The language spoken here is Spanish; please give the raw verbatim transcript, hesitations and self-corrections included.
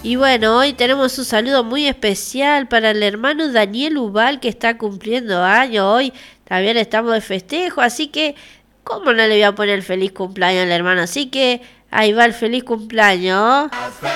Y bueno, hoy tenemos un saludo muy especial para el hermano Daniel Ubal, que está cumpliendo años. Hoy también estamos de festejo, así que, ¿cómo no le voy a poner feliz cumpleaños al hermano? Así que ahí va el feliz cumpleaños.